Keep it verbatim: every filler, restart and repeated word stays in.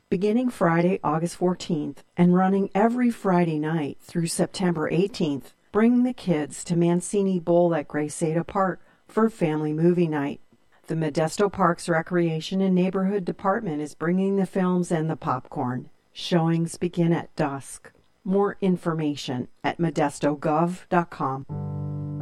Beginning Friday, August fourteenth, and running every Friday night through September eighteenth, bring the kids to Mancini Bowl at Graceada Park for family movie night. The Modesto Parks Recreation and Neighborhood Department is bringing the films and the popcorn. Showings begin at dusk. More information at modesto gov dot com.